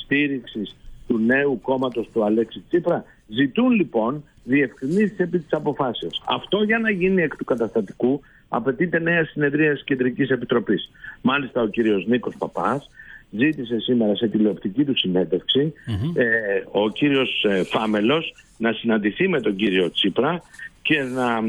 στήριξης του νέου κόμματος του Αλέξη Τσίπρα. Ζητούν λοιπόν διευκρινήσεις επί της αποφάσεως. Αυτό για να γίνει εκ του καταστατικού απαιτείται νέα συνεδρία της Κεντρικής Επιτροπής. Μάλιστα ο κύριος Νίκος Παπάς ζήτησε σήμερα σε τηλεοπτική του συνέντευξη ο κύριος Φάμελος να συναντηθεί με τον κύριο Τσίπρα και να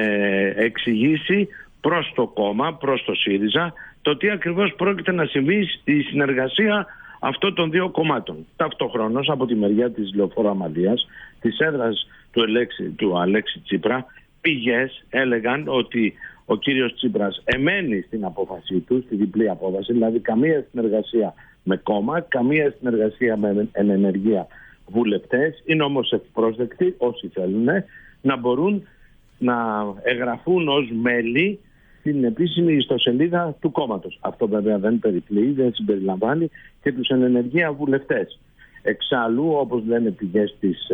εξηγήσει προς το κόμμα, προς το ΣΥΡΙΖΑ, το τι ακριβώς πρόκειται να συμβεί στη συνεργασία αυτών των δύο κομμάτων. Ταυτόχρονος από τη μεριά της Λεωφόρου Αμαλίας, της έδρας του Αλέξη Τσίπρα, πηγές έλεγαν ότι ο κύριος Τσίπρας εμένει στην απόφασή του, στη διπλή απόφαση, δηλαδή καμία συνεργασία με κόμμα, καμία συνεργασία με ενεργεία βουλευτές. Είναι όμως ευπρόσδεκτοι όσοι θέλουν να μπορούν να εγγραφούν ως μέλη στην επίσημη ιστοσελίδα του κόμματος. Αυτό βέβαια δεν περιπλέει, δεν συμπεριλαμβάνει και τους ενεργεία βουλευτές. Εξάλλου, όπως λένε πηγές της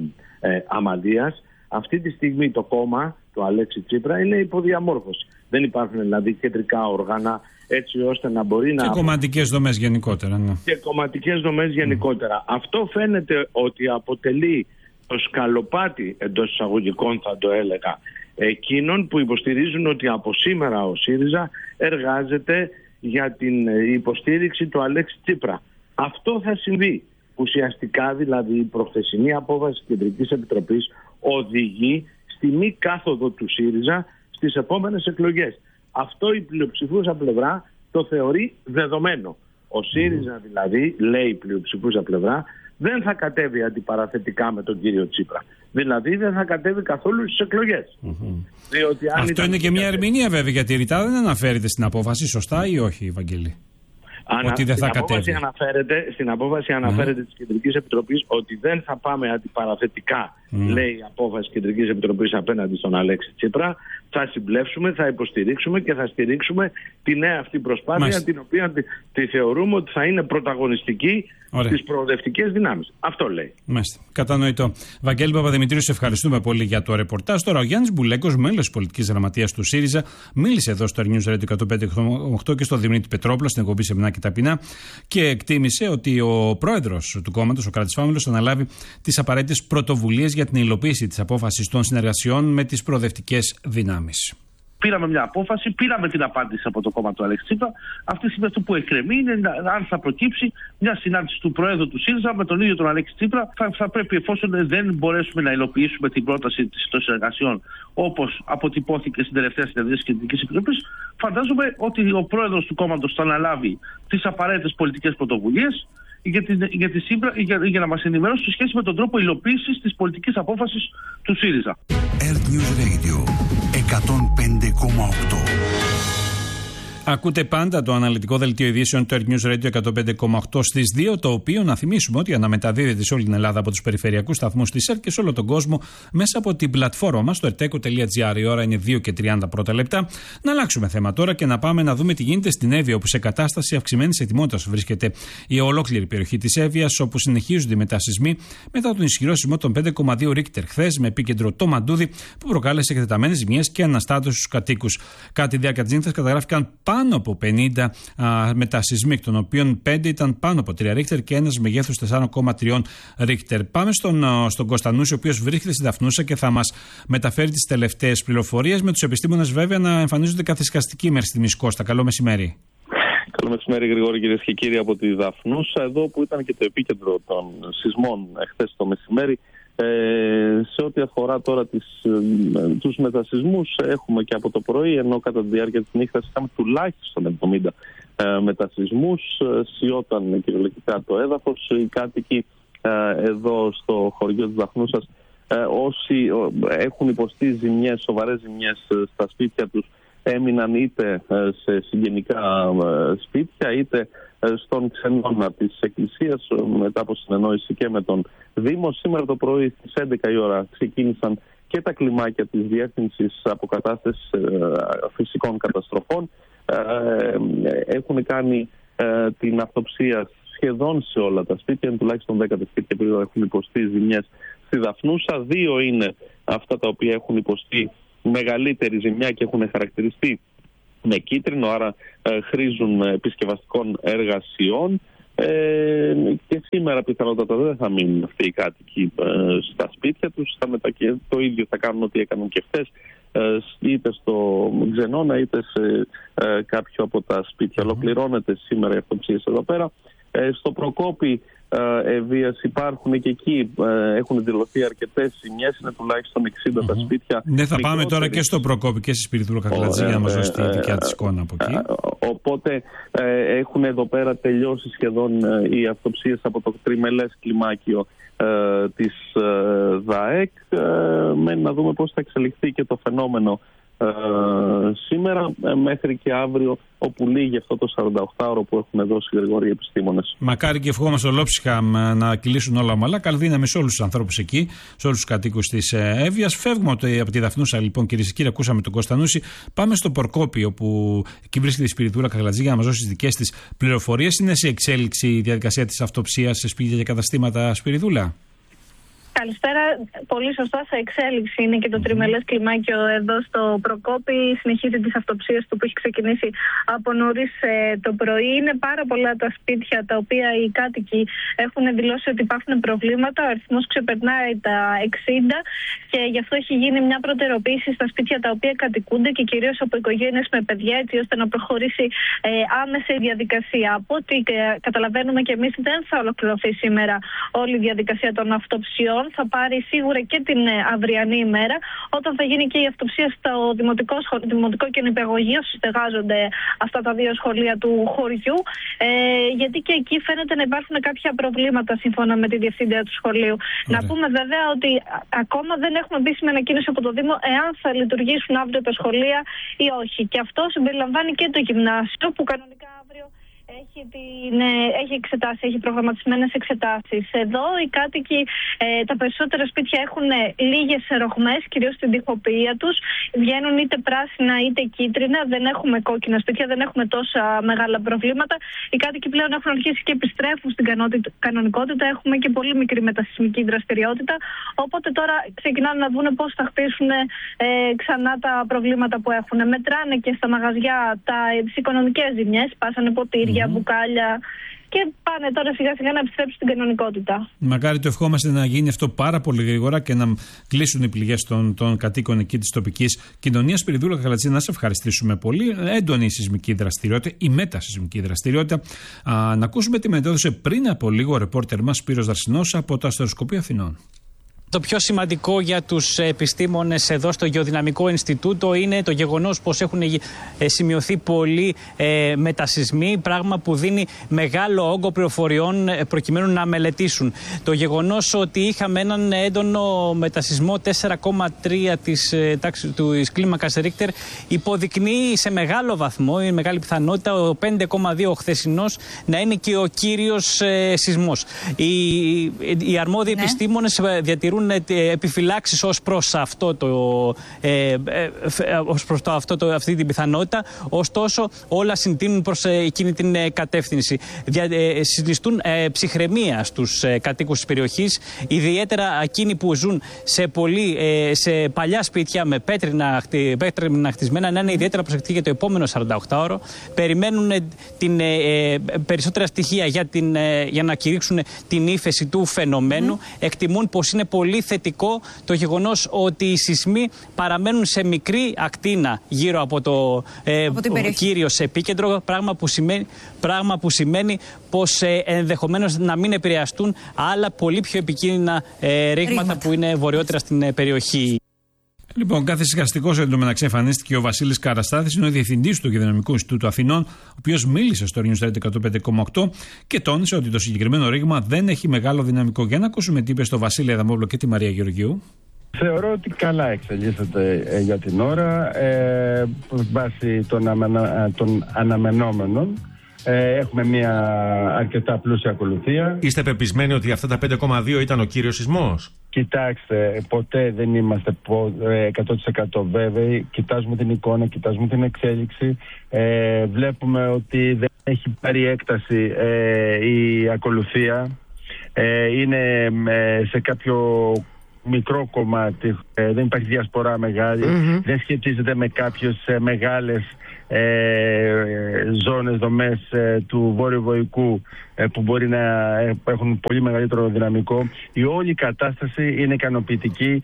Αμαλίας, αυτή τη στιγμή το κόμμα του Αλέξη Τσίπρα είναι υποδιαμόρφωση. Δεν υπάρχουν δηλαδή κεντρικά όργανα έτσι ώστε να μπορεί να... Και κομματικές δομές γενικότερα. Ναι. Και κομματικές δομές γενικότερα. Αυτό φαίνεται ότι αποτελεί το σκαλοπάτι, εντός εισαγωγικών θα το έλεγα, εκείνων που υποστηρίζουν ότι από σήμερα ο ΣΥΡΙΖΑ εργάζεται για την υποστήριξη του Αλέξη Τσίπρα. Αυτό θα συμβεί. Ουσιαστικά δηλαδή η προχθεσινή απόφαση της Κεντρικής Επιτροπής οδηγεί στη μη κάθοδο του ΣΥΡΙΖΑ στις επόμενες εκλογές. Αυτό η πλειοψηφούσα πλευρά το θεωρεί δεδομένο. Ο ΣΥΡΙΖΑ δηλαδή, λέει η πλειοψηφούσα πλευρά, δεν θα κατέβει αντιπαραθετικά με τον κύριο Τσίπρα. Δηλαδή δεν θα κατέβει καθόλου στις εκλογές. Αυτό είναι και μια ερμηνεία βέβαια, γιατί ρητά δεν αναφέρεται στην απόφαση, σωστά ή όχι, Βαγγέλη? Ότι δεν θα κατέβει. Στην απόφαση αναφέρεται της Κεντρικής Επιτροπής ότι δεν θα πάμε αντιπαραθετικά, λέει η απόφαση της Κεντρικής Επιτροπής απέναντι στον Αλέξη Τσίπρα. Θα συμπλέψουμε, θα υποστηρίξουμε και θα στηρίξουμε τη νέα αυτή προσπάθεια, την οποία τη θεωρούμε ότι θα είναι πρωταγωνιστική στις προοδευτικές δυνάμεις. Αυτό λέει. Μάλιστα. Κατανοητό. Βαγγέλη Παπαδημητρίου, σε ευχαριστούμε πολύ για το ρεπορτάζ. Τώρα ο Γιάννης Μπουλέκος, μέλος της πολιτικής γραμματείας του ΣΥΡΙΖΑ, μίλησε εδώ στο News Radio 105,8 και στο Δημήτρη Πετρόπουλο στην εκπομπή Σεμινά και Ταπεινά και εκτίμησε ότι ο πρόεδρος του κόμματος, ο Κράτης Φάμελος, θα αναλάβει τις απαραίτητες πρωτοβουλίες για την υλοποίηση της απόφασης των συνεργασιών με τις προοδευτικές δυνάμεις. Πήραμε μια απόφαση, πήραμε την απάντηση από το κόμμα του Αλέξη Τσίπρα. Αυτή τη στιγμή αυτό που εκκρεμεί είναι αν θα προκύψει μια συνάντηση του Προέδρου του ΣΥΡΙΖΑ με τον ίδιο τον Αλέξη Τσίπρα. Θα πρέπει, εφόσον δεν μπορέσουμε να υλοποιήσουμε την πρόταση των συνεργασιών όπως αποτυπώθηκε στην τελευταία συνεδρία της Κεντρικής Επιτροπής, φαντάζομαι ότι ο Πρόεδρος του κόμματος θα αναλάβει τις απαραίτητες πολιτικές πρωτοβουλίες για να μας ενημερώσει σε σχέση με τον τρόπο υλοποίησης της πολιτικής απόφασης του ΣΥΡΙΖΑ. Earth News Radio 105,8. Ακούτε πάντα το αναλυτικό δελτίο ειδήσεων του Earth News Radio 105,8 στις 2, το οποίο να θυμίσουμε ότι αναμεταδίδεται σε όλη την Ελλάδα από τους περιφερειακούς σταθμούς της ΕΡΤ και σε όλο τον κόσμο μέσα από την πλατφόρμα μας, το erteco.gr. Η ώρα είναι 2 και 30 πρώτα λεπτά. Να αλλάξουμε θέμα τώρα και να πάμε να δούμε τι γίνεται στην Εύβοια, όπου σε κατάσταση αυξημένης ετοιμότητας βρίσκεται η ολόκληρη περιοχή της Εύβοιας, όπου συνεχίζονται οι μετασυσμοί μετά τον ισχυρό σεισμό των 5,2 Ρίχτερ χθες, με επίκεντρο το Μαντούδι, που προκάλεσε εκτεταμένες ζημιές και αναστάτωση στους κατοίκους. Κατά τη διάρκεια της νύχτας καταγράφηκαν πάνω από 50 μετασυσμοί, εκ των οποίων 5 ήταν πάνω από 3 Ρίχτερ και ένας μεγέθους 4,3 Ρίχτερ. Πάμε στον Κωνστανούση, ο οποίος βρίσκεται στη Δαφνούσα και θα μας μεταφέρει τις τελευταίες πληροφορίες, με τους επιστήμονες βέβαια να εμφανίζονται καθησυχαστικοί μέχρι στιγμής. Κώστα, καλό μεσημέρι. Καλό μεσημέρι, Γρηγόρη, κυρίες και κύριοι, από τη Δαφνούσα, εδώ που ήταν και το επίκεντρο των σεισμών χθες το μεσημέρι. Σε ό,τι αφορά τώρα τους μετασυσμούς, έχουμε και από το πρωί, ενώ κατά τη διάρκεια της νύχτας είχαμε τουλάχιστον 70 μετασυσμούς, σιώταν κυριολεκτικά το έδαφος. Οι κάτοικοι εδώ στο χωριό της Δαφνούσας, όσοι έχουν υποστεί ζημιές, σοβαρές ζημιές στα σπίτια τους, έμειναν είτε σε συγγενικά σπίτια είτε στον ξενώνα της Εκκλησίας, μετά από συνεννόηση και με τον Δήμο. Σήμερα το πρωί στις 11 η ώρα ξεκίνησαν και τα κλιμάκια της Διεύθυνσης Αποκατάστασης Φυσικών Καταστροφών. Έχουν κάνει την αυτοψία σχεδόν σε όλα τα σπίτια, τουλάχιστον 10 σπίτια που έχουν υποστεί ζημιές στη Δαφνούσα. 2 είναι αυτά τα οποία έχουν υποστεί μεγαλύτερη ζημιά και έχουν χαρακτηριστεί με κίτρινο, άρα χρήζουν επισκευαστικών εργασιών. Και σήμερα πιθανότατα δεν θα μείνουν αυτοί οι κάτοικοι στα σπίτια τους. Το ίδιο θα κάνουν ό,τι έκαναν και χθες, είτε στο Ξενώνα είτε σε κάποιο από τα σπίτια. Ολοκληρώνεται σήμερα η αυτοψίαση εδώ πέρα. Στο Προκόπη βίας υπάρχουν και εκεί, έχουν δηλωθεί αρκετές ζημιές, είναι τουλάχιστον 60 τα σπίτια. Ναι, θα πάμε τώρα και στο Προκόπη και στη Σπυριδούλα Καχλατζή για να μας δώσει τη δικιά της εικόνα από εκεί. Οπότε έχουν εδώ πέρα τελειώσει σχεδόν οι αυτοψίες από το τριμελές κλιμάκιο της ΔΑΕΚ. Μένει να δούμε πώς θα εξελιχθεί και το φαινόμενο σήμερα μέχρι και αύριο, όπου λύγει αυτό το 48ωρο που έχουν δώσει οι γρηγοροί επιστήμονες. Μακάρι και ευχόμαστε ολόψυχα να κυλήσουν όλα ομαλά. Καλή δύναμη σε όλους τους ανθρώπους εκεί, σε όλους τους κατοίκους της Εύβοιας. Φεύγουμε από τη Δαφνούσα, λοιπόν, κυρίες και κύριοι. Ακούσαμε τον Κωνστανούση. Πάμε στο Πορκόπι, όπου εκεί βρίσκεται η Σπυριδούλα Καχλατζή, για να μας δώσει τις δικές της πληροφορίες. Είναι σε εξέλιξη η διαδικασία της αυτοψίας σε σπίτια και καταστήματα, Σπυριδούλα? Καλησπέρα. Πολύ σωστά, σε εξέλιξη είναι και το τριμελές κλιμάκιο εδώ στο Προκόπη. Συνεχίζει τις αυτοψίες του που έχει ξεκινήσει από νωρίς το πρωί. Είναι πάρα πολλά τα σπίτια τα οποία οι κάτοικοι έχουν δηλώσει ότι υπάρχουν προβλήματα. Ο αριθμός ξεπερνάει τα 60 και γι' αυτό έχει γίνει μια προτεραιοποίηση στα σπίτια τα οποία κατοικούνται και κυρίως από οικογένειες με παιδιά, έτσι ώστε να προχωρήσει άμεσα η διαδικασία. Από ό,τι καταλαβαίνουμε και εμείς, δεν θα ολοκληρωθεί σήμερα όλη η διαδικασία των αυτοψιών. Θα πάρει σίγουρα και την αυριανή ημέρα, όταν θα γίνει και η αυτοψία στο δημοτικό και νηπιαγωγείο, στεγάζονται αυτά τα δύο σχολεία του χωριού, γιατί και εκεί φαίνεται να υπάρχουν κάποια προβλήματα σύμφωνα με τη διευθύντρια του σχολείου. Να πούμε βέβαια ότι ακόμα δεν έχουμε επίσημη ανακοίνωση από το Δήμο εάν θα λειτουργήσουν αύριο τα σχολεία ή όχι. Και αυτό συμπεριλαμβάνει και το γυμνάσιο, που κανονικά αύριο έχει εξετάσει, έχει προγραμματισμένες εξετάσεις. Εδώ οι κάτοικοι, τα περισσότερα σπίτια έχουν λίγες ρογμές, κυρίως στην τοιχοποιία τους. Βγαίνουν είτε πράσινα είτε κίτρινα. Δεν έχουμε κόκκινα σπίτια, δεν έχουμε τόσα μεγάλα προβλήματα. Οι κάτοικοι πλέον έχουν αρχίσει και επιστρέφουν στην κανονικότητα. Έχουμε και πολύ μικρή μετασεισμική δραστηριότητα. Οπότε τώρα ξεκινάνε να δουν πώς θα χτίσουν ξανά τα προβλήματα που έχουν. Μετράνε και στα μαγαζιά τις οικονομικές ζημιές. Πάσανε ποτήρια, μπουκάλια και πάνε τώρα σιγά σιγά να επιστρέψουν στην κανονικότητα. Μακάρι το ευχόμαστε να γίνει αυτό πάρα πολύ γρήγορα και να κλείσουν οι πληγές των κατοίκων εκεί της τοπικής κοινωνίας. Σπυριδούλα Καχλατζή, να σε ευχαριστήσουμε πολύ. Έντονη η σεισμική δραστηριότητα, η μετασεισμική δραστηριότητα. Να ακούσουμε τι μετέδωσε πριν από λίγο ο ρεπόρτερ μας Σπύρος Δαρσινός από το Αστεροσκοπείο Αθηνών. Το πιο σημαντικό για τους επιστήμονες εδώ στο Γεωδυναμικό Ινστιτούτο είναι το γεγονός πως έχουν σημειωθεί πολλοί μετασεισμοί, πράγμα που δίνει μεγάλο όγκο πληροφοριών προκειμένου να μελετήσουν. Το γεγονός ότι είχαμε έναν έντονο μετασεισμό 4,3 της κλίμακας Ρίχτερ υποδεικνύει σε μεγάλο βαθμό, είναι μεγάλη πιθανότητα, ο 5,2 χθεσινός να είναι και ο κύριος σεισμός. Οι αρμόδιοι επιστήμονες διατηρούν επιφυλάξεις ως προς αυτή την πιθανότητα, ωστόσο όλα συντείνουν προς εκείνη την κατεύθυνση. Συνιστούν ψυχραιμία στους κατοίκους της περιοχής, ιδιαίτερα εκείνοι που ζουν σε παλιά σπίτια με πέτρινα χτισμένα, να είναι ιδιαίτερα προσεκτικοί για το επόμενο 48ωρο. Περιμένουν περισσότερα στοιχεία για να κηρύξουν την ύφεση του φαινομένου. Εκτιμούν πως είναι πολύ θετικό το γεγονός ότι οι σεισμοί παραμένουν σε μικρή ακτίνα γύρω από το κύριος επίκεντρο, πράγμα που σημαίνει πως ενδεχομένως να μην επηρεαστούν άλλα πολύ πιο επικίνδυνα ρήγματα που είναι βορειότερα στην περιοχή. Λοιπόν, καθησυχαστικός εντωμεταξύ εμφανίστηκε ο Βασίλης Καραστάθης, είναι ο διευθυντής του Γεωδυναμικού Ινστιτούτου Αθηνών, ο οποίος μίλησε στο News 105,8 και τόνισε ότι το συγκεκριμένο ρήγμα δεν έχει μεγάλο δυναμικό. Για να ακούσουμε τι είπε στο Βασίλη Αδαμόπουλο και τη Μαρία Γεωργίου. Θεωρώ ότι καλά εξελίσσεται για την ώρα, βάσει των αναμενόμενων. Έχουμε μια αρκετά πλούσια ακολουθία. Είστε πεπισμένοι ότι αυτά τα 5,2 ήταν ο κύριος σεισμός? Κοιτάξτε, ποτέ δεν είμαστε 100% βέβαιοι. Κοιτάζουμε την εικόνα, κοιτάζουμε την εξέλιξη. Βλέπουμε ότι δεν έχει πάρει έκταση η ακολουθία. Είναι σε κάποιο μικρό κομμάτι, δεν υπάρχει διασπορά μεγάλη, δεν σχετίζεται με κάποιες μεγάλες ζώνες, δομές του Βόρειου Βοϊκού που μπορεί να έχουν πολύ μεγαλύτερο δυναμικό. Η όλη κατάσταση είναι ικανοποιητική.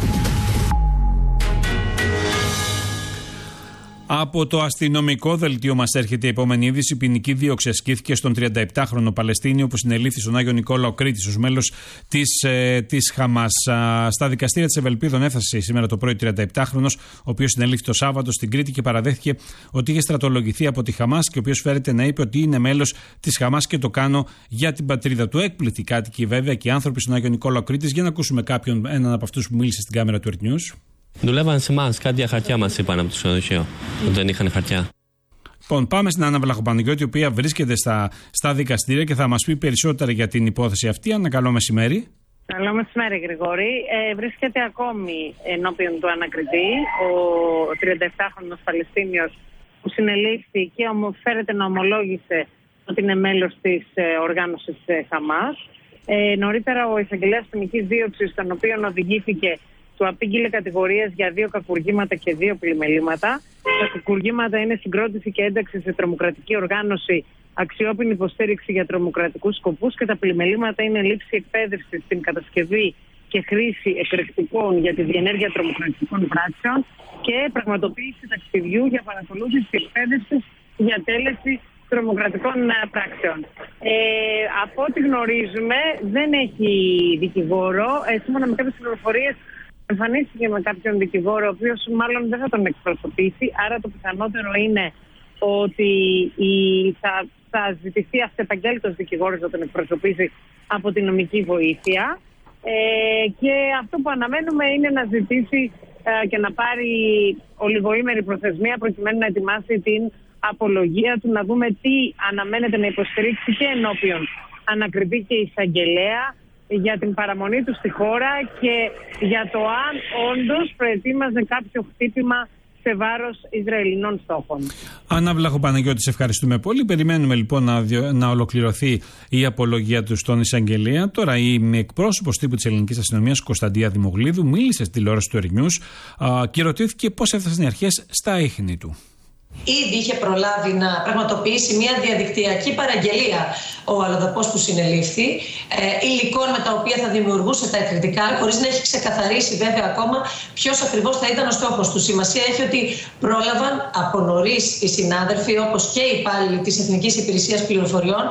Από το αστυνομικό δελτίο μας έρχεται η επόμενη είδηση. Ποινική δίωξη ασκήθηκε στον 37χρονο Παλαιστίνιο που συνελήφθη στον Άγιο Νικόλαο Κρήτης ως μέλος της Χαμάς. Στα δικαστήρια της Ευελπίδων έφτασε σήμερα το πρωί 37χρονος, ο οποίος συνελήφθη το Σάββατο στην Κρήτη και παραδέχθηκε ότι είχε στρατολογηθεί από τη Χαμάς και ο οποίος φέρεται να είπε ότι είναι μέλος της Χαμάς και το κάνω για την πατρίδα του. Έκπληκτοι κάτοικοι βέβαια και οι άνθρωποι στον Άγιο Νικόλαο Κρήτης. Για να ακούσουμε έναν από αυτούς που μίλησε στην κάμερα του Earth News. Δουλεύαν σε εμάς, κάτι για χαρτιά μας είπαν από το ξενοδοχείο, ότι δεν είχαν χαρτιά. Λοιπόν, πάμε στην Άννα Βλαχοπαναγιώτη, η οποία βρίσκεται στα δικαστήρια και θα μας πει περισσότερα για την υπόθεση αυτή. Άννα, καλό μεσημέρι. Καλό μεσημέρι, Γρηγόρη. Βρίσκεται ακόμη ενώπιον του ανακριτή ο 37χρονος Παλαιστίνιος που συνελήφθη και φέρεται να ομολόγησε ότι είναι μέλος της οργάνωσης Χαμάς. Νωρίτερα ο εισαγγελέας ποινικής δίωξης, τον οποίον οδηγήθηκε, του απήγγειλε κατηγορίες για 2 κακουργήματα και 2 πλημελήματα. Τα κακουργήματα είναι συγκρότηση και ένταξη σε τρομοκρατική οργάνωση, αξιόπινη υποστήριξη για τρομοκρατικούς σκοπούς, και τα πλημελήματα είναι λήψη εκπαίδευση στην κατασκευή και χρήση εκρηκτικών για τη διενέργεια τρομοκρατικών πράξεων και πραγματοποίηση ταξιδιού για παρακολούθηση εκπαίδευση για τέλεση τρομοκρατικών πράξεων. Από ό,τι γνωρίζουμε, δεν έχει δικηγόρο. Σύμφωνα με κάποιες πληροφορίες, εμφανίστηκε με κάποιον δικηγόρο, ο οποίος μάλλον δεν θα τον εκπροσωπήσει. Άρα το πιθανότερο είναι ότι θα ζητηθεί αυτεπαγγέλτος δικηγόρος να τον εκπροσωπήσει από την νομική βοήθεια. Και αυτό που αναμένουμε είναι να ζητήσει και να πάρει ολιγοήμερη προθεσμία προκειμένου να ετοιμάσει την απολογία του, να δούμε τι αναμένεται να υποστηρίξει και ενώπιον ανακριτή και εισαγγελέα για την παραμονή του στη χώρα και για το αν όντως προετοίμαζε κάποιο χτύπημα σε βάρος Ισραηλινών στόχων. Άννα Βλαχοπαναγιώτη, σε ευχαριστούμε πολύ. Περιμένουμε λοιπόν να ολοκληρωθεί η απολογία του στον εισαγγελέα. Τώρα η εκπρόσωπος τύπου της ελληνικής αστυνομίας, Κωνσταντία Δημογλίδου, μίλησε στην τηλεόραση του Earth News και ρωτήθηκε πώς έφτασαν οι αρχές στα ίχνη του. Ήδη είχε προλάβει να πραγματοποιήσει μια διαδικτυακή παραγγελία ο αλλοδαπός που συνελήφθη, υλικών με τα οποία θα δημιουργούσε τα εκρηκτικά, χωρίς να έχει ξεκαθαρίσει βέβαια ακόμα ποιος ακριβώς θα ήταν ο στόχος του. Σημασία έχει ότι πρόλαβαν από νωρίς οι συνάδελφοι, όπως και οι υπάλληλοι της Εθνικής Υπηρεσίας Πληροφοριών.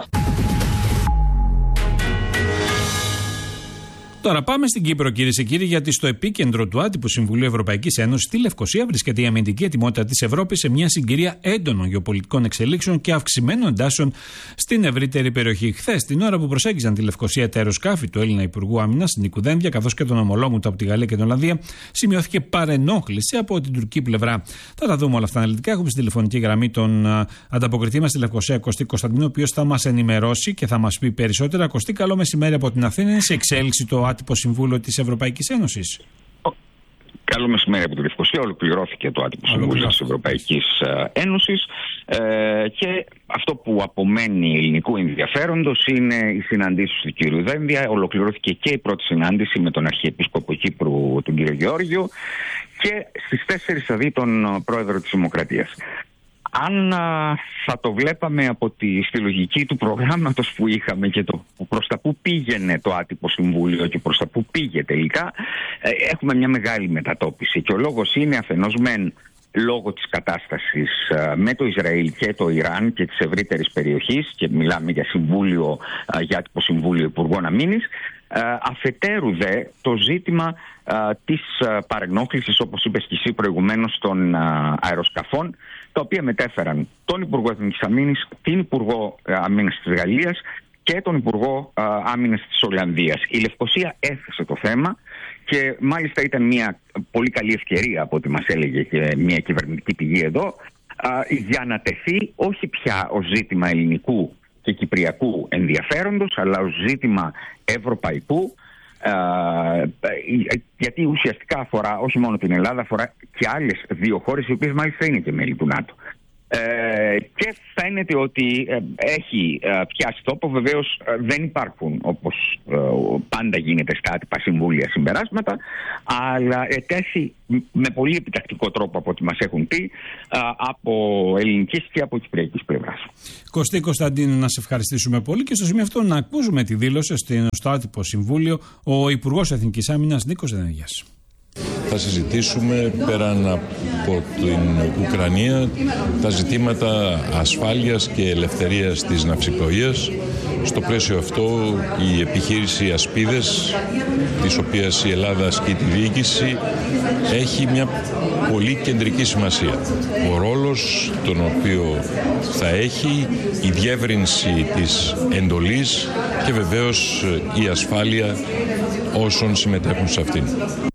Τώρα πάμε στην Κύπρο, κυρίες και κύριοι, γιατί στο επίκεντρο του άτυπου Συμβουλίου Ευρωπαϊκής Ένωσης στη Λευκοσία βρίσκεται η αμυντική ετοιμότητα της Ευρώπης σε μια συγκυρία έντονων γεωπολιτικών εξελίξεων και αυξημένων εντάσεων στην ευρύτερη περιοχή. Χθες, την ώρα που προσέγγιζαν τη Λευκοσία τα αεροσκάφη του Έλληνα Υπουργού Άμυνας, Νίκου Δένδια, καθώς και των ομολόγων του από τη Γαλλία και την Ολλανδία, σημειώθηκε παρενόχληση από την τουρκική πλευρά. Θα τα δούμε όλα αυτά αναλυτικά. Έχουμε στη τηλεφωνική γραμμή τον ανταποκριτή μας στη Λευκοσία, Κωστή Κωνσταντινού, ο οποίος θα μας ενημερώσει και θα μας πει περισσότερα. Κωστή, καλό μεσημέρι από την Αθήνα. Είναι σε εξέλιξη το άτυπο Συμβούλιο της Ευρωπαϊκής Ένωσης. Καλό μεσημέρι από τη Λευκοσία. Ολοκληρώθηκε το άτυπο Συμβούλιο της Ευρωπαϊκής Ένωσης και αυτό που απομένει ελληνικού ενδιαφέροντος είναι οι συναντήσεις του κ. Δένδια. Ολοκληρώθηκε και η πρώτη συνάντηση με τον Αρχιεπίσκοπο Κύπρου, τον κ. Γεώργιο, και στις 4 θα δει τον πρόεδρο της Δημοκρατίας. Αν θα το βλέπαμε από στη λογική του προγράμματος που είχαμε και προς τα που πήγαινε το άτυπο συμβούλιο και προς τα που πήγε τελικά, έχουμε μια μεγάλη μετατόπιση. Και ο λόγος είναι αφενός μεν λόγω της κατάστασης με το Ισραήλ και το Ιράν και της ευρύτερης περιοχής, και μιλάμε για άτυπο συμβούλιο Υπουργών Αμήνης. Αφετέρου δε το ζήτημα της παρενόχλησης, όπως είπες και εσύ προηγουμένως, των αεροσκαφών, τα οποία μετέφεραν τον Υπουργό Εθνικής Αμήνης, την Υπουργό Αμήνης της Γαλλίας και τον Υπουργό Άμυνας της Ολλανδίας. Η Λευκοσία έθεσε το θέμα και μάλιστα ήταν μια πολύ καλή ευκαιρία, από ό,τι μας έλεγε και μια κυβερνητική πηγή εδώ, για να τεθεί όχι πια ως ζήτημα ελληνικού και κυπριακού ενδιαφέροντος, αλλά ως ζήτημα ευρωπαϊκού, γιατί ουσιαστικά αφορά όχι μόνο την Ελλάδα, αφορά και άλλες 2 χώρες, οι οποίες μάλιστα είναι και μέλη του ΝΑΤΟ. Και φαίνεται ότι έχει πιάσει τόπο. Βεβαίως δεν υπάρχουν, όπως πάντα γίνεται στα άτυπα συμβούλια, συμπεράσματα, αλλά ετέθη με πολύ επιτακτικό τρόπο, από ό,τι μας έχουν πει, από ελληνικής και από κυπριακής πλευράς. Κωστή Κωνσταντίνου, να σε ευχαριστήσουμε πολύ, και στο σημείο αυτό να ακούσουμε τη δήλωση στο άτυπο συμβούλιο ο Υπουργός Εθνικής Άμυνας Νίκος Δενεγιάς. Θα συζητήσουμε πέραν από την Ουκρανία τα ζητήματα ασφάλειας και ελευθερίας της ναυσιπλοείας. Στο πλαίσιο αυτό η επιχείρηση Ασπίδες, της οποίας η Ελλάδα ασκεί τη διοίκηση, έχει μια πολύ κεντρική σημασία. Ο ρόλος τον οποίο θα έχει, η διεύρυνση της εντολής και βεβαίως η ασφάλεια όσων συμμετέχουν σε αυτήν.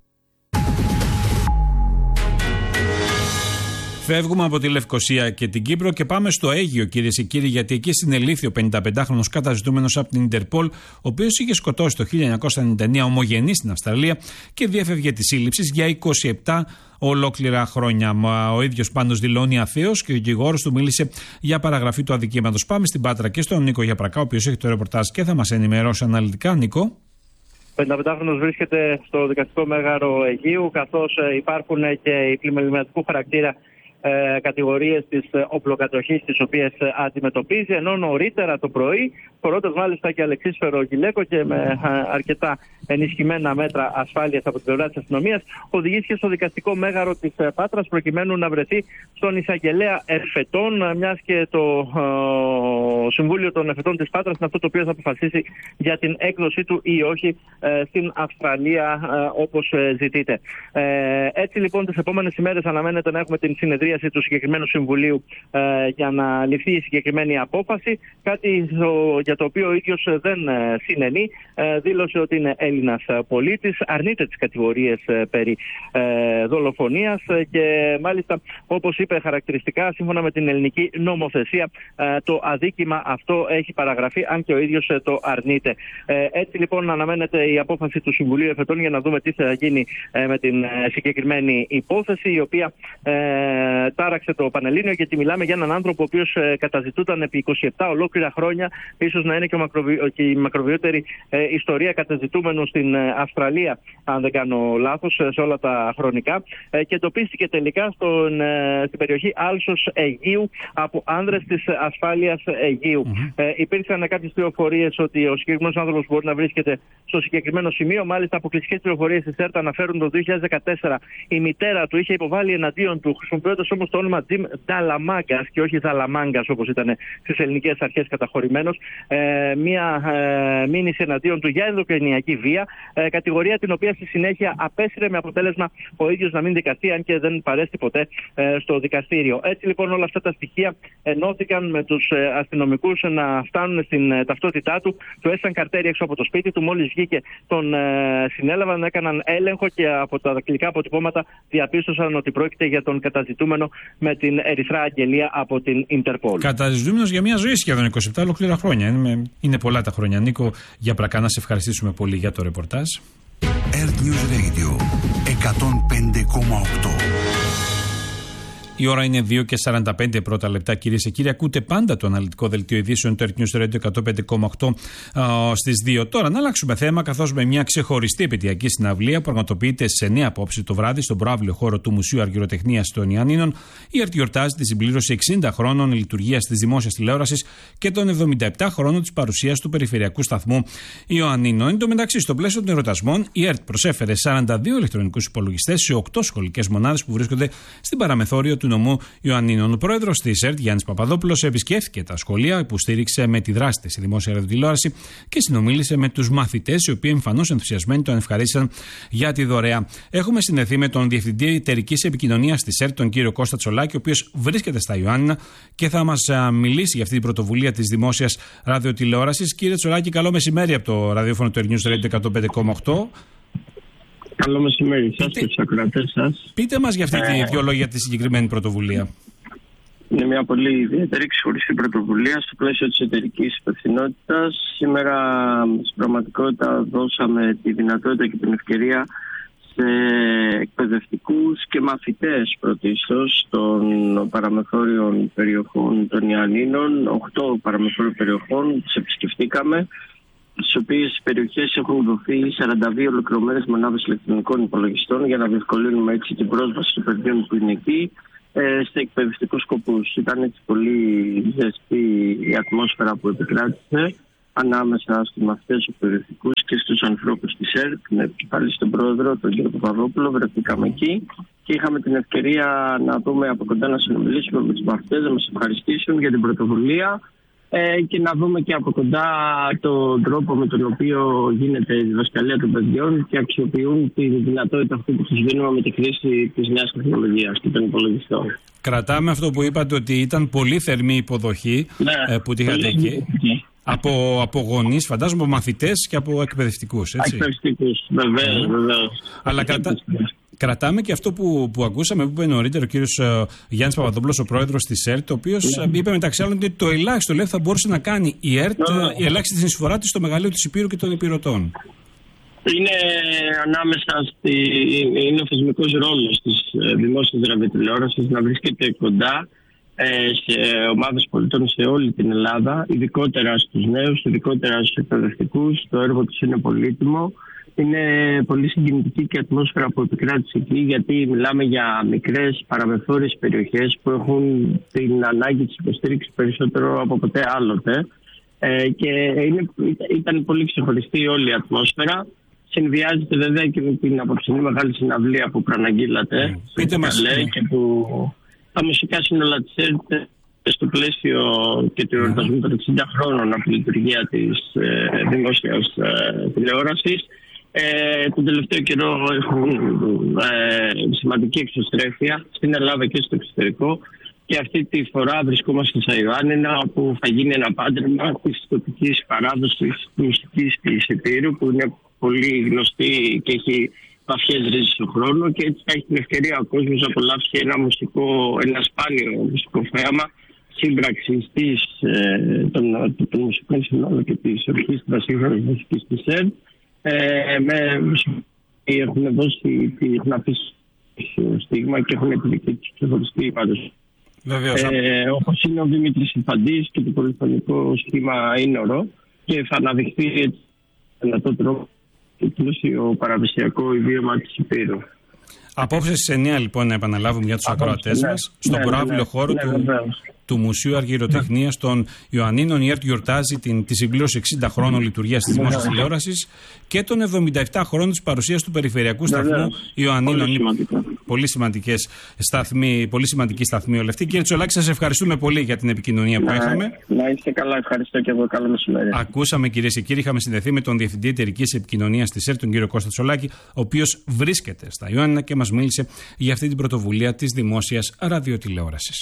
Φεύγουμε από τη Λευκοσία και την Κύπρο και πάμε στο Αίγυο, κυρίες και κύριοι, γιατί εκεί συνελήφθη ο 55χρονος καταζητούμενος από την Ιντερπολ, ο οποίος είχε σκοτώσει το 1999 ομογενή στην Αυστραλία και διέφευγε τη σύλληψη για 27 ολόκληρα χρόνια. Ο ίδιος πάντως δηλώνει αθέος και ο δικηγόρος του μίλησε για παραγραφή του αδικήματος. Πάμε στην Πάτρα και στον Νίκο Γιαπρακά, ο οποίος έχει το ρεπορτάζ και θα μας ενημερώσει αναλυτικά. Νίκο. 55χρονος βρίσκεται στο δικαστικό μέγαρο Αιγείου, καθώς υπάρχουν και οι πλημεληματικού χαρακτήρα κατηγορίες της οπλοκατοχής τις οποίες αντιμετωπίζει, ενώ νωρίτερα το πρωί, φορώντας μάλιστα και αλεξίσφαιρο γυλαίκο και με αρκετά ενισχυμένα μέτρα ασφάλειας από την πλευρά της αστυνομίας, οδηγήθηκε στο δικαστικό μέγαρο της Πάτρας προκειμένου να βρεθεί στον εισαγγελέα εφετών, μιας και το Συμβούλιο των Εφετών της Πάτρας είναι αυτό το οποίο θα αποφασίσει για την έκδοσή του ή όχι στην Αυστραλία όπως ζητείτε. Έτσι λοιπόν τις επόμενες ημέρες αναμένεται να έχουμε την συνεδρίαση του συγκεκριμένου Συμβουλίου για να ληφθεί η συγκεκριμένη απόφαση, κάτι για το οποίο ο ίδιος δεν συνενεί. Δήλωσε ότι είναι Έλληνας πολίτης, αρνείται τις κατηγορίες περί δολοφονίας και μάλιστα, όπως είπε χαρακτηριστικά, σύμφωνα με την ελληνική νομοθεσία, το αδίκημα αυτό έχει παραγραφεί, αν και ο ίδιος το αρνείται. Έτσι λοιπόν αναμένεται η απόφαση του Συμβουλίου Εφετών για να δούμε τι θα γίνει με την συγκεκριμένη υπόθεση, η οποία τάραξε το Πανελλήνιο, γιατί μιλάμε για έναν άνθρωπο ο οποίος καταζητούταν επί 27 ολόκληρα χρόνια, ίσως να είναι και η μακροβιότερη ιστορία καταζητούμενου στην Αυστραλία, αν δεν κάνω λάθος, σε όλα τα χρονικά, και εντοπίστηκε τελικά στην περιοχή Άλσος Αιγείου από άνδρες της ασφάλειας Αιγείου. Υπήρξαν κάποιες πληροφορίες ότι ο συγκεκριμένος άνθρωπος μπορεί να βρίσκεται στο συγκεκριμένο σημείο. Μάλιστα, αποκλειστικές πληροφορίες της ΕΡΤ αναφέρουν το 2014 η μητέρα του είχε υποβάλει εναντίον του, χρησιμοποιώντας όμως το όνομα Τζιμ Νταλαμάγκας και όχι Δαλαμάγκας όπως ήταν στις ελληνικές αρχές καταχωρημένος, μία μήνυση εναντίον του για ενδοκρινιακή βία, κατηγορία την οποία στη συνέχεια απέσυρε με αποτέλεσμα ο ίδιος να μην δικαστεί, αν και δεν παρέστη ποτέ στο δικαστήριο. Έτσι λοιπόν όλα αυτά τα στοιχεία ενώθηκαν με τους αστυνομικούς να φτάνουν στην ταυτότητά του, του έσαν καρτέρι έξω από το σπίτι του, μόλις βγήκε τον συνέλαβαν, έκαναν έλεγχο και από τα δακτυλικά αποτυπώματα διαπίστωσαν ότι πρόκειται για τον καταζητούμενο με την ερυθρά αγγελία από την Ιντερπολ. Καταζητούμενος για μια ζωή σχεδόν 27 ολόκληρα χρόνια. Είναι πολλά τα χρόνια. Νίκο Γιαπρακά, να σε ευχαριστήσουμε πολύ για το ρεπορτάζ. Earth News Radio 105,8. Η ώρα είναι 2:45 πρώτα λεπτά, κυρίες και κύριοι. Ακούτε πάντα το αναλυτικό δελτίο ειδήσεων του Earth News Radio 105,8 στις 2. Τώρα να αλλάξουμε θέμα, καθώς με μια ξεχωριστή επαιτειακή συναυλία που πραγματοποιείται σε 9 απόψε το βράδυ στον προαύλιο χώρο του Μουσείου Αργυροτεχνίας των Ιωαννίνων, η Earth γιορτάζει τη συμπλήρωση 60 χρόνων λειτουργίας της δημόσιας τηλεόρασης και των 77 χρόνων της παρουσίας του περιφερειακού σταθμού Ιωαννίνων. Εν τω μεταξύ, στο πλαίσιο των εορτασμών, η Earth προσέφερε 42 ηλεκτρονικούς υπολογιστές σε 8 σχολικές μονάδες που βρίσκονται στην παραμεθόριο του νομού Ιωαννίνων. Ο πρόεδρος της ΕΡΤ, Γιάννης Παπαδόπουλος, επισκέφθηκε τα σχολεία που στήριξε με τη δράση της η δημόσια ραδιοτηλεόραση και συνομίλησε με τους μαθητές, οι οποίοι εμφανώς ενθουσιασμένοι τον ευχαρίστησαν για τη δωρεά. Έχουμε συνδεθεί με τον Διευθυντή Εταιρικής Επικοινωνίας της ΕΡΤ, τον κύριο Κώστα Τσολάκη, ο οποίος βρίσκεται στα Ιωάννινα και θα μας μιλήσει για αυτή την πρωτοβουλία της δημόσιας ραδιοτηλεόρασης. Κύριε Τσολάκη, καλό μεσημέρι από το ραδιόφωνο του Earth News Radio 105,8. Καλό μεσημέρι σας και τους ακροατές σας. Πείτε μας για αυτή τη δύο λόγια τη συγκεκριμένη πρωτοβουλία. Είναι μια πολύ ιδιαίτερη ξεχωριστή πρωτοβουλία στο πλαίσιο της εταιρικής υπευθυνότητας. Σήμερα στην πραγματικότητα δώσαμε τη δυνατότητα και την ευκαιρία σε εκπαιδευτικούς και μαθητές πρωτίστως των παραμεθόριων περιοχών των Ιωαννίνων. 8 παραμεθόριων περιοχών τις επισκεφτήκαμε, στις οποίες περιοχές έχουν δοθεί 42 ολοκληρωμένες μονάδες ηλεκτρονικών υπολογιστών για να διευκολύνουμε έτσι την πρόσβαση των παιδιών που είναι εκεί σε εκπαιδευτικούς σκοπούς. Ήταν έτσι πολύ ζεστή η ατμόσφαιρα που επικράτησε ανάμεσα στους μαθητές εκπαιδευτικούς και στους ανθρώπους της ΕΡΤ. Με επικεφαλή στον πρόεδρο, τον κ. Παπαδόπουλο, βρεθήκαμε εκεί και είχαμε την ευκαιρία να δούμε από κοντά, να συνομιλήσουμε με τους μαθητές, να μας ευχαριστήσουν για την πρωτοβουλία και να δούμε και από κοντά τον τρόπο με τον οποίο γίνεται η διδασκαλία των παιδιών και αξιοποιούν τη δυνατότητα αυτή που τους δίνουμε με τη χρήση της νέας τεχνολογίας και των υπολογιστών. Κρατάμε αυτό που είπατε, ότι ήταν πολύ θερμή υποδοχή που τη είχατε εκεί. Από γονείς, φαντάζομαι, από μαθητές και από εκπαιδευτικούς, έτσι. Εκπαιδευτικούς, βεβαίως. Αλλά κρατάμε και αυτό που ακούσαμε, που είπε νωρίτερα ο κύριος Γιάννης Παπαδόπουλος, ο πρόεδρος της ΕΡΤ, ο οποίος είπε μεταξύ άλλων ότι το ελάχιστο, λέει, θα μπορούσε να κάνει η ΕΡΤ, η ελάχιστη συνεισφορά της στο μεγαλείο της Υπήρου και των Υπηρωτών. Είναι ανάμεσα είναι ο θεσμικός ρόλος της δημόσιας ραδιοτηλεόρασης να βρίσκεται κοντά σε ομάδες πολιτών σε όλη την Ελλάδα, ειδικότερα στους νέους, ειδικότερα στους εκπαιδευτικούς. Το έργο τους είναι πολύτιμο. Είναι πολύ συγκινητική και η ατμόσφαιρα που επικράτησε εκεί, γιατί μιλάμε για μικρές παραμεθόριες περιοχές που έχουν την ανάγκη της υποστήριξης περισσότερο από ποτέ άλλοτε. Και ήταν πολύ ξεχωριστή όλη η ατμόσφαιρα. Συνδυάζεται βέβαια και με την απόψινή μεγάλη συναυλία που προαναγγείλατε. Πείτε μας. Και που τα μουσικά σύνολα της ΕΡΤ στο πλαίσιο και του εορτασμού των 60 χρόνων από τη λειτουργία της δημόσιας τηλεόρασης. Τον τελευταίο καιρό έχουν σημαντική εξωστρέφεια στην Ελλάδα και στο εξωτερικό, και αυτή τη φορά βρισκόμαστε στα Ιωάννινα, όπου θα γίνει ένα πάντρεμα της τοπικής παράδοσης μουσικής της Υπήρου, που είναι πολύ γνωστή και έχει βαθιές ρίζες στον χρόνο, και έτσι θα έχει την ευκαιρία ο κόσμος να απολαύσει ένα σπάνιο μουσικό θέαμα σύμπραξης των μουσικών συνόλων και της ορχήστρας σύγχρονης μουσικής της ΕΡΤ. Έχουν αφήσει στίγμα και έχουν τη δική τους ξεχωριστή πάντως. Όπως είναι ο Δημήτρης Ιφαντής και το πολυφωνικό σχήμα Ίνορο, και θα αναδειχθεί έτσι με δυνατό τρόπο το πλούσιο παραδοσιακό ιδίωμα της Υπήρου. Απόψε στις 9 λοιπόν, να επαναλάβουμε για τους ακροατές μας, στον προάβλιο χώρο του Μουσείου Αργυροτεχνίας των Ιωαννίνων, η ΕΡΤ γιορτάζει τη συμπλήρωση 60 χρόνων λιturgίας της δημόσιας τηλεόρασης και των 77 χρόνων της παρουσίας του περιφερειακού σταθμού Ιωαννίνων. Πολύ σημαντική σταθμή όλοι αυτοί. Κύριε Τσολάκη, σας ευχαριστούμε πολύ για την επικοινωνία που είχαμε. Να είστε καλά, ευχαριστώ και εγώ. Καλό μεσημέρι. Ακούσαμε, κυρίες και κύριοι, είχαμε συνδεθεί με τον Διευθυντή Εταιρικής Επικοινωνίας της ΕΡΤ, τον κύριο Κώστα Τσολάκη, ο οποίος βρίσκεται στα Ιωάννινα και μας μίλησε για αυτή την πρωτοβουλία της δημόσιας ραδιοτηλεόρασης.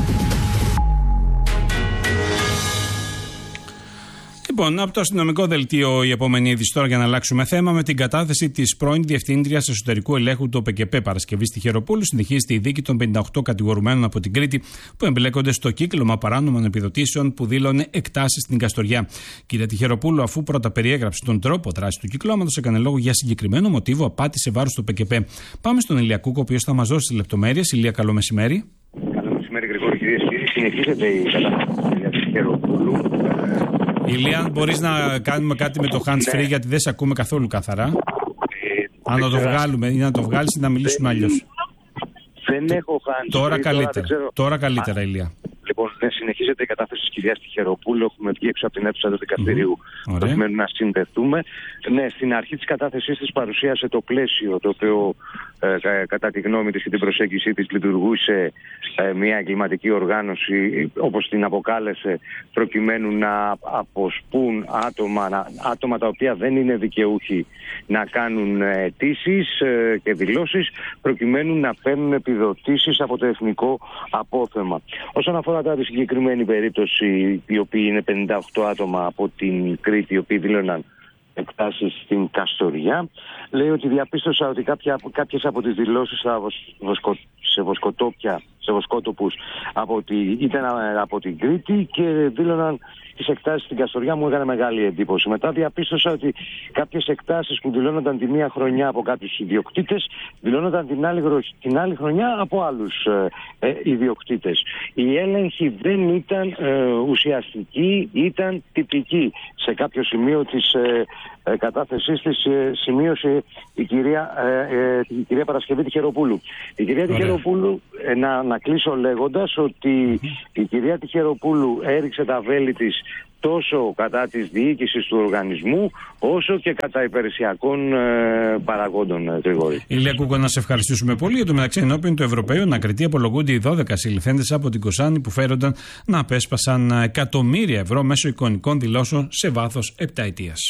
Λοιπόν, από το αστυνομικό δελτίο η επόμενη είδηση τώρα, για να αλλάξουμε θέμα, με την κατάθεση της πρώην Διευθύντριας Εσωτερικού Ελέγχου του ΠΚΠ Παρασκευή στη Χεροπούλου. Συνεχίζεται η δίκη των 58 κατηγορουμένων από την Κρήτη που εμπλέκονται στο κύκλωμα παράνομων επιδοτήσεων που δήλωνε εκτάσεις στην Καστοριά. Κυρία Τιχεροπούλου, αφού πρώτα περιέγραψε τον τρόπο δράσης του κυκλώματος, έκανε λόγο για συγκεκριμένο μοτίβο απάτη σε βάρος του ΠΚΠ. Πάμε στον Ηλία Κούκο, ο οποίος θα μας δώσει τις λεπτομέρειες. Ηλία, καλό μεσημέρι. Καλό μεσημέρι, Γρηγόρη, κυρίες και κύριοι. Συνεχίζεται η κατάσταση της Τιχεροπούλου. Ηλία, μπορείς να κάνουμε κάτι με το hands free, γιατί δεν σε ακούμε καθόλου καθαρά. Να το βγάλουμε ή να το βγάλεις ή να μιλήσουμε αλλιώς. Δεν έχω hands free. Τώρα καλύτερα, Ηλία. Λοιπόν, συνεχίζεται η κατάθεση της κυρίας Τιχεροπούλου. Έχουμε βγει έξω από την αίθουσα του δικαστηρίου προκειμένου να συνδεθούμε. Ναι, στην αρχή της κατάθεσής της παρουσίασε το πλαίσιο το οποίο κατά τη γνώμη της και την προσέγγιση της λειτουργούσε μια εγκληματική οργάνωση, όπως την αποκάλεσε, προκειμένου να αποσπούν άτομα τα οποία δεν είναι δικαιούχοι να κάνουν αιτήσεις και δηλώσεις, προκειμένου να παίρνουν επιδοτήσεις από το εθνικό απόθεμα. Όσον αφορά τώρα τη συγκεκριμένη περίπτωση, οι οποίοι είναι 58 άτομα από την Κρήτη, οι οποίοι δήλωναν εκτάσεις στην Καστοριά, λέει ότι διαπίστωσα ότι κάποιες από τις δηλώσεις σε βοσκοτόπια ψευδοσκότοπους ήταν από την Κρήτη και δήλωναν τις εκτάσεις στην Καστοριά. Μου έκανε μεγάλη εντύπωση. Μετά διαπίστωσα ότι κάποιες εκτάσεις που δηλώνονταν τη μία χρονιά από κάποιους ιδιοκτήτες δηλώνονταν την άλλη χρονιά από άλλους ιδιοκτήτες. Η έλεγχη δεν ήταν ουσιαστική, ήταν τυπική. Σε κάποιο σημείο της κατάθεσής της σημείωσε η κυρία Παρασκευή Τυχεροπούλου. Η κυρία Τυχεροπούλου, να κλείσω λέγοντας ότι η κυρία Τυχεροπούλου έριξε τα βέλη της τόσο κατά της διοίκησης του οργανισμού, όσο και κατά υπηρεσιακών παραγόντων, Γρηγόρη. Ηλία Κούκο, να σε ευχαριστήσουμε πολύ. Για το μεταξύ, ενώπιον του Ευρωπαίου ανακριτή απολογούνται οι 12 συλληφθέντες από την Κοσάνη που φέρονταν να απέσπασαν εκατομμύρια ευρώ μέσω εικονικών δηλώσεων σε βάθος 7 ετίας.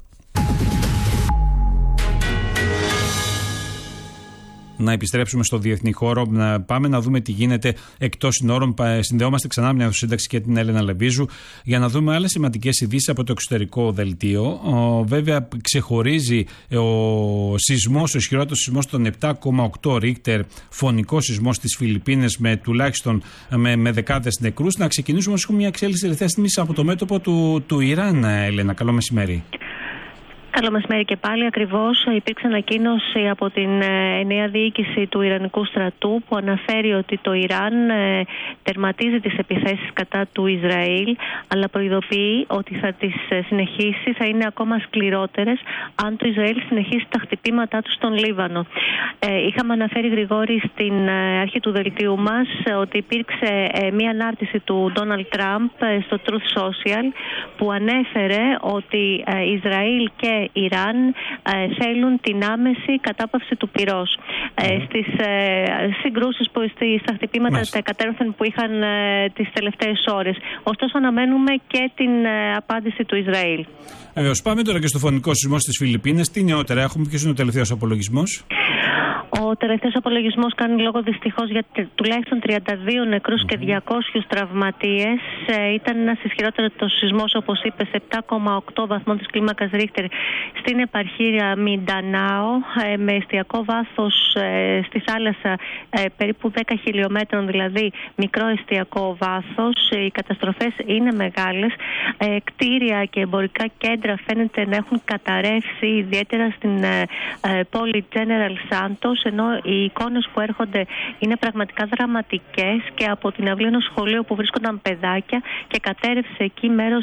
Να επιστρέψουμε στο διεθνή χώρο, να πάμε να δούμε τι γίνεται εκτός συνόρων. Συνδεόμαστε ξανά με την σύνταξη και την Έλενα Λεβίζου για να δούμε άλλες σημαντικές ειδήσεις από το εξωτερικό δελτίο. Βέβαια, ξεχωρίζει ο σεισμός, ο ισχυρότερος σεισμός των 7,8 Ρίχτερ, φωνικός σεισμός στις Φιλιππίνες με τουλάχιστον με δεκάδες νεκρούς. Να ξεκινήσουμε όμως μια εξέλιξη τελευταία στιγμή από το μέτωπο του Ιράν, Έλενα. Καλό μεσημέρι. Καλό μεσημέρι και πάλι. Ακριβώς υπήρξε ανακοίνωση από την νέα διοίκηση του Ιρανικού στρατού που αναφέρει ότι το Ιράν τερματίζει τις επιθέσεις κατά του Ισραήλ, αλλά προειδοποιεί ότι θα τις συνεχίσει, θα είναι ακόμα σκληρότερες αν το Ισραήλ συνεχίσει τα χτυπήματά του στον Λίβανο. Είχαμε αναφέρει, Γρηγόρη, στην αρχή του δελτίου μας ότι υπήρξε μία ανάρτηση του Ντόναλντ Τραμπ στο Truth Social που ανέφερε ότι Ισραήλ και Ιράν θέλουν την άμεση κατάπαυση του πυρός. Στις συγκρούσεις, στα χτυπήματα τα εκατέρωθεν που είχαν τις τελευταίες ώρες. Ωστόσο αναμένουμε και την απάντηση του Ισραήλ. Πάμε τώρα και στο φωνικό σεισμό στις Φιλιππίνες. Τι νεότερα έχουμε, ποιος είναι ο τελευταίος απολογισμός? Ο τελευταίος απολογισμός κάνει λόγο δυστυχώς για τουλάχιστον 32 νεκρούς και 200 τραυματίες. Ήταν ένας ισχυρότερος σεισμός, όπως είπε, σε 7,8 βαθμών της κλίμακας Ρίχτερ στην επαρχία Μιντανάο, με εστιακό βάθος στη θάλασσα περίπου 10 χιλιόμετρων, δηλαδή μικρό εστιακό βάθος. Οι καταστροφές είναι μεγάλες. Κτίρια και εμπορικά κέντρα φαίνεται να έχουν καταρρεύσει, ιδιαίτερα στην πόλη General Santos, ενώ οι εικόνες που έρχονται είναι πραγματικά δραματικές, και από την αυλή ενός σχολείου που βρίσκονταν παιδάκια και κατέρευσε εκεί μέρος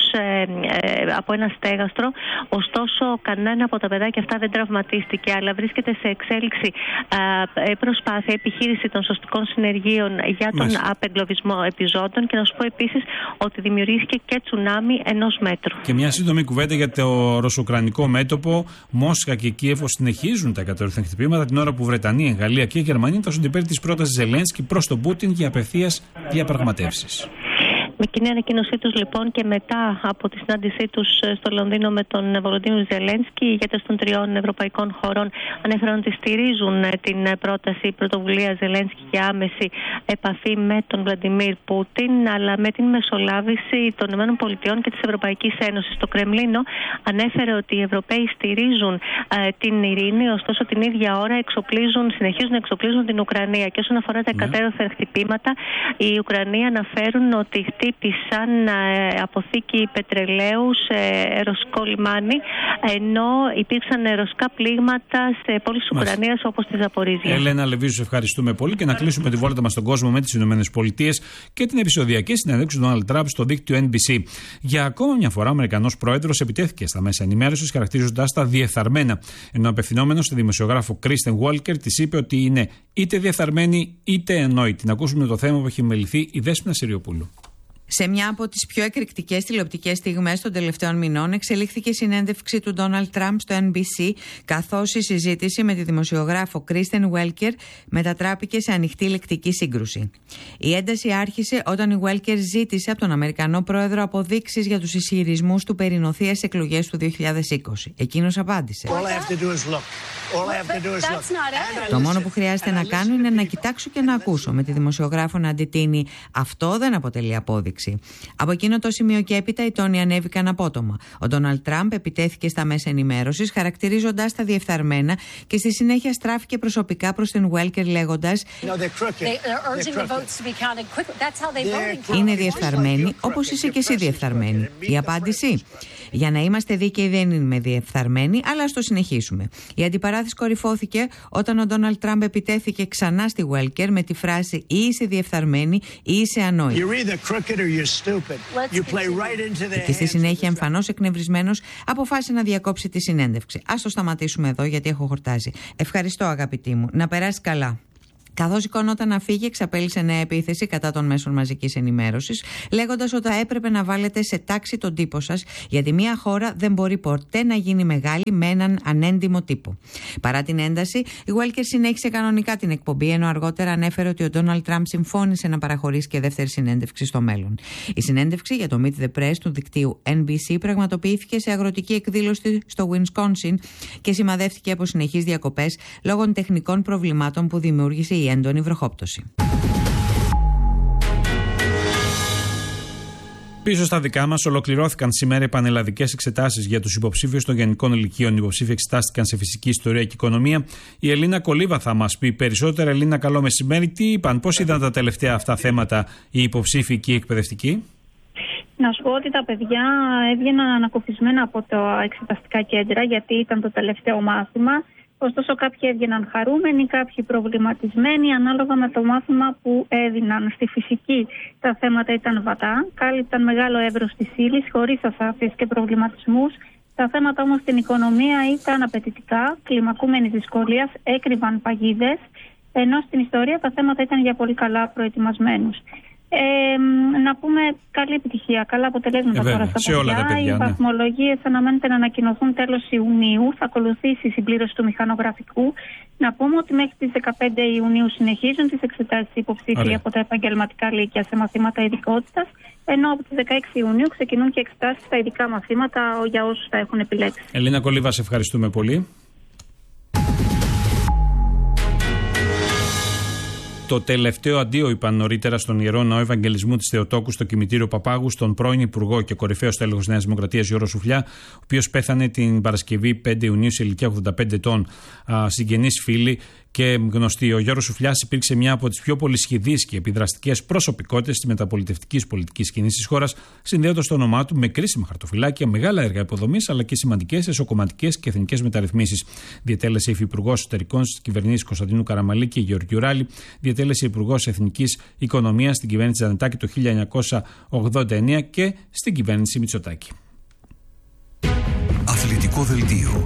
από ένα στέγαστρο. Ωστόσο, κανένα από τα παιδάκια αυτά δεν τραυματίστηκε, αλλά βρίσκεται σε εξέλιξη προσπάθεια, επιχείρηση των σωστικών συνεργείων για τον απεγκλωβισμό επιζώντων. Και να σου πω επίσης ότι δημιουργήθηκε και τσουνάμι 1 μέτρου. Και μια σύντομη κουβέντα για το ρωσο-ουκρανικό μέτωπο. Μόσχα και Κίεβο συνεχίζουν τα εκατέρωθεν χτυπήματα, την ώρα που Βρετανία, Γαλλία και Γερμανία τάσσονται υπέρ της πρότασης Ζελένσκι προς τον Πούτιν για απευθείας διαπραγματεύσεις. Με κοινή ανακοίνωσή τους, λοιπόν, και μετά από τη συνάντησή τους στο Λονδίνο με τον Βολοντίμιρ Ζελένσκι, οι ηγέτες των 3 ευρωπαϊκών χωρών ανέφεραν ότι στηρίζουν την πρόταση πρωτοβουλία Ζελένσκι για άμεση επαφή με τον Βλαντιμίρ Πούτιν, αλλά με την μεσολάβηση των ΗΠΑ και της Ευρωπαϊκής Ένωσης. Το Κρεμλίνο ανέφερε ότι οι Ευρωπαίοι στηρίζουν την ειρήνη, ωστόσο την ίδια ώρα συνεχίζουν να εξοπλίζουν την Ουκρανία. Και όσον αφορά τα εκατέρωθεν χτυπήματα, οι Ουκρανοί αναφέρουν ότι χτύπησαν αποθήκη πετρελαίου σε ρωσικό λιμάνι, ενώ υπήρξαν ρωσικά πλήγματα σε πόλεις της Ουκρανίας όπως τη Ζαπορίζια. Έλενα Λεβίζου, σε ευχαριστούμε πολύ, και να κλείσουμε τη βόλτα μας στον κόσμο με τις ΗΠΑ και την επεισοδιακή συνέντευξη του Ντόναλντ Τραμπ στο δίκτυο NBC. Για ακόμα μια φορά, ο Αμερικανός πρόεδρος επιτέθηκε στα μέσα ενημέρωσης, χαρακτηρίζοντας τα διεφθαρμένα. Ενώ απευθυνόμενος στη δημοσιογράφο Κρίστεν Γουόλκερ της είπε ότι είναι είτε διεφθαρμένη είτε ενόητη. Να ακούσουμε το θέμα που έχει μεληθεί η Δέσποινα Συριοπούλου. Σε μια από τις πιο εκρηκτικές τηλεοπτικές στιγμές των τελευταίων μηνών εξελίχθηκε η συνέντευξη του Ντόναλντ Τραμπ στο NBC, καθώς η συζήτηση με τη δημοσιογράφο Κρίστεν Γουόλκερ μετατράπηκε σε ανοιχτή λεκτική σύγκρουση. Η ένταση άρχισε όταν η Γουόλκερ ζήτησε από τον Αμερικανό πρόεδρο αποδείξεις για τους ισχυρισμούς του περί νοθείας εκλογές του 2020. Εκείνος απάντησε: το μόνο που χρειάζεται να κάνω είναι να κοιτάξω και να ακούσω. Με τη δημοσιογράφο να αντιτείνει: αυτό δεν αποτελεί απόδειξη. συνέντευξη. Από εκείνο το σημείο και έπειτα οι τόνοι ανέβηκαν απότομα. Ο Ντόναλντ Τραμπ επιτέθηκε στα μέσα ενημέρωσης, χαρακτηρίζοντας τα διεφθαρμένα και στη συνέχεια στράφηκε προσωπικά προς την Welker λέγοντας «Είναι διεφθαρμένοι όπως είσαι και εσύ διεφθαρμένη». Η απάντηση: «Για να είμαστε δίκαιοι δεν είμαι διεφθαρμένη, αλλά ας το συνεχίσουμε». Η αντιπαράθεση κορυφώθηκε όταν ο Ντόναλντ Τραμπ επιτέθηκε ξανά στη Welker με τη φράση «Ή είσαι διεφθαρμένη ή είσαι ανόητη». Και στη συνέχεια, εμφανώς εκνευρισμένος, αποφάσισε να διακόψει τη συνέντευξη. Ας το σταματήσουμε εδώ γιατί έχω χορτάσει. Ευχαριστώ, αγαπητή μου. Να περάσει καλά. Καθώς σηκωνόταν να φύγει, εξαπέλυσε νέα επίθεση κατά των μέσων μαζικής ενημέρωσης, λέγοντας ότι θα έπρεπε να βάλετε σε τάξη τον τύπο σας, γιατί μια χώρα δεν μπορεί ποτέ να γίνει μεγάλη με έναν ανέντιμο τύπο. Παρά την ένταση, η Welker συνέχισε κανονικά την εκπομπή, ενώ αργότερα ανέφερε ότι ο Ντόναλντ Τραμπ συμφώνησε να παραχωρήσει και δεύτερη συνέντευξη στο μέλλον. Η συνέντευξη για το Meet the Press του δικτύου NBC πραγματοποιήθηκε σε αγροτική εκδήλωση στο Wisconsin και σημαδεύτηκε από συνεχείς διακοπές λόγω των τεχνικών προβλημάτων που δημιούργησε η έντονη βροχόπτωση. Πίσω στα δικά μας, ολοκληρώθηκαν σήμερα οι πανελλαδικές εξετάσεις για τους υποψήφιους των γενικών ηλικίων. Οι υποψήφοι εξετάστηκαν σε φυσική, ιστορία και οικονομία. Η Ελίνα Κολίβα θα μας πει περισσότερα. Ελίνα, καλό μεσημέρι. Τι είπαν, πώς είδαν τα τελευταία αυτά θέματα οι υποψήφοι και οι εκπαιδευτικοί? Να σου πω ότι τα παιδιά έβγαιναν ανακουφισμένα από τα εξεταστικά κέντρα, γιατί ήταν το τελευταίο μάθημα. Ωστόσο, κάποιοι έβγαιναν χαρούμενοι, κάποιοι προβληματισμένοι, ανάλογα με το μάθημα που έδιναν. Στη φυσική τα θέματα ήταν βατά, κάλυπταν μεγάλο εύρος της ύλης, χωρίς ασάφειες και προβληματισμούς. Τα θέματα όμως στην οικονομία ήταν απαιτητικά, κλιμακούμενης δυσκολίας, έκρυβαν παγίδες, ενώ στην ιστορία τα θέματα ήταν για πολύ καλά προετοιμασμένους. Να πούμε καλή επιτυχία, καλά αποτελέσματα τώρα στα παιδιά. Οι βαθμολογίες αναμένεται να ανακοινωθούν τέλος Ιουνίου. Θα ακολουθήσει η συμπλήρωση του μηχανογραφικού. Να πούμε ότι μέχρι τις 15 Ιουνίου συνεχίζουν τις εξετάσεις υποψήφοι από τα επαγγελματικά λύκεια σε μαθήματα ειδικότητας, ενώ από τις 16 Ιουνίου ξεκινούν και εξετάσεις στα ειδικά μαθήματα για όσους τα έχουν επιλέξει. Ελίνα Κολίβα, σε ευχαριστούμε πολύ. Το τελευταίο αντίο είπαν νωρίτερα στον Ιερό Ναό Ευαγγελισμού της Θεοτόκου στο κημητήριο Παπάγου στον πρώην Υπουργό και κορυφαίο τέλεχος Νέας Δημοκρατίας Γιώργο Σουφλιά, ο οποίος πέθανε την Παρασκευή 5 Ιουνίου σε ηλικία 85 ετών. Συγγενείς, φίλοι και γνωστοί. Ο Γιώργος Σουφλιάς υπήρξε μια από τις πιο πολυσχηδείς και επιδραστικές προσωπικότητες της μεταπολιτευτικής πολιτικής σκηνής της χώρας, συνδέοντας το όνομά του με κρίσιμα χαρτοφυλάκια, μεγάλα έργα υποδομής αλλά και σημαντικές εσωκομματικές και εθνικές μεταρρυθμίσεις. Διετέλεσε υφυπουργός εσωτερικών στις κυβερνήσεις Κωνσταντίνου Καραμαλή και Γεωργιού Ράλη. Διετέλεσε υπουργός εθνικής οικονομίας στην κυβέρνηση Τζανετάκη το 1989 και στην κυβέρνηση Μητσοτάκη. Αθλητικό δελτίο.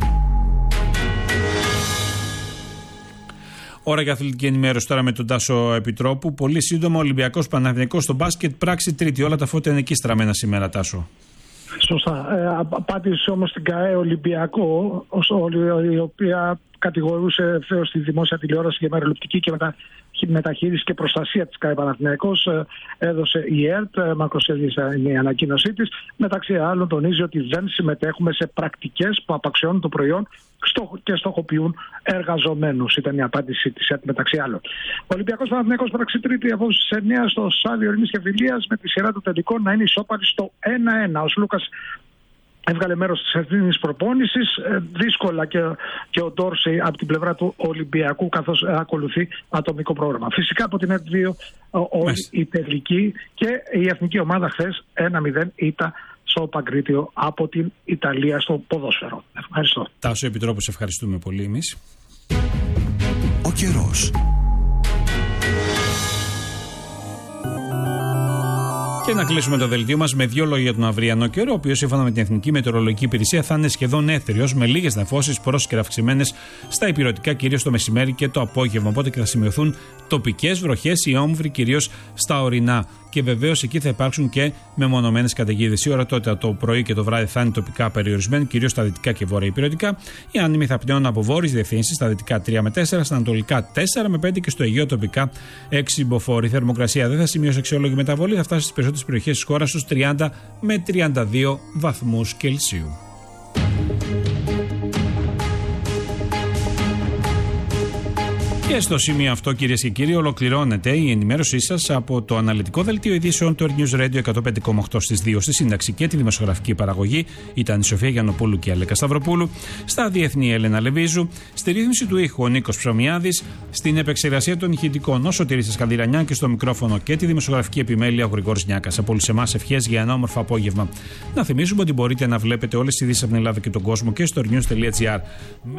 Ώρα για αθλητική ενημέρωση τώρα με τον Τάσο Επιτρόπου. Πολύ σύντομα, Ολυμπιακός Παναθηναϊκός στο μπάσκετ, πράξη τρίτη. Όλα τα φώτα είναι εκεί στραμμένα σήμερα, Τάσο. Σωστά. Απάντησε όμως την ΚΑΕ Ολυμπιακό, η οποία κατηγορούσε ευθέως τη δημόσια τηλεόραση για μεροληπτική και μεταχείριση και προστασία της ΚΑΕ Παναθηναϊκός. Έδωσε η ΕΡΤ, μακροσέλιδα η ανακοίνωσή της. Μεταξύ άλλων τονίζει ότι δεν συμμετέχουμε σε πρακτικές που απαξιώνουν το προϊόν και στοχοποιούν εργαζομένους. Ήταν η απάντηση της ΕΡΤ μεταξύ άλλων. Ο Ολυμπιακός Παναθηναϊκός πράξη τρίτη από τις 9 στο Στάδιο Ειρήνης και Φιλίας, με τη σειρά του τελικών να είναι ισόπαλη στο 1-1. Ο Λούκας έβγαλε μέρος της ευθύνης προπόνησης, δύσκολα και ο Ντόρσεϊ από την πλευρά του Ολυμπιακού, καθώς ακολουθεί ατομικό πρόγραμμα. Φυσικά από την ΕΡΤ2 όλη η τελική και η εθνική ομάδα χθες 1-0 ήταν στο Παγκρίτιο από την Ιταλία στο ποδόσφαιρο. Ευχαριστώ. Τάσο Επιτρόπου, σε ευχαριστούμε πολύ εμείς. Ο καιρός. Και να κλείσουμε το δελτίο μας με δύο λόγια για τον αυριανό καιρό, ο οποίος σύμφωνα με την Εθνική Μετεωρολογική Υπηρεσία θα είναι σχεδόν έθριος, με λίγες νεφώσεις πρόσκαιρα αυξημένες στα ηπειρωτικά, κυρίως το μεσημέρι και το απόγευμα. Οπότε και θα σημειωθούν τοπικές βροχές ή όμβροι, κυρίως στα ορεινά. Και βεβαίως εκεί θα υπάρξουν και μεμονωμένες καταιγίδες. Η ώρα τότε το πρωί και το βράδυ θα είναι τοπικά περιορισμένη, κυρίως στα δυτικά και βόρεια ηπειρωτικά. Οι άνεμοι θα πνέουν από βόρειες διευθύνσεις, στα δυτικά 3 με 4, στα ανατολικά 4 με 5 και στο Αιγαίο τοπικά 6 μποφόρ. Η θερμοκρασία δεν θα σημειώσει αξιόλογη μεταβολή, θα φτάσει στις περισσότερες περιοχές της χώρας στους 30 με 32 βαθμούς Κελσίου. Και Και στο σημείο αυτό, κυρίες και κύριοι, ολοκληρώνεται η ενημέρωσή σας από το αναλυτικό δελτίο ειδήσεων του Earth News Radio 105,8 στις 2. Στη σύνταξη και τη δημοσιογραφική παραγωγή ήταν η Σοφία Γιαννοπούλου και η Αλέκα Σταυροπούλου. Στα διεθνή, Έλενα Λεβίζου. Στη ρύθμιση του ήχου, ο Νίκος Ψωμιάδης. Στην επεξεργασία των ηχητικών, ο Σωτήρης Σκανδυρανιάν, και στο μικρόφωνο και τη δημοσιογραφική επιμέλεια, ο Γρηγόρης Νιάκας. Από όλους εμάς, ευχές για ένα όμορφο απόγευμα. Να θυμίσουμε ότι μπορείτε να βλέπετε όλες τις ειδήσεις από την Ελλάδα και τον κόσμο και στο earthnews.gr.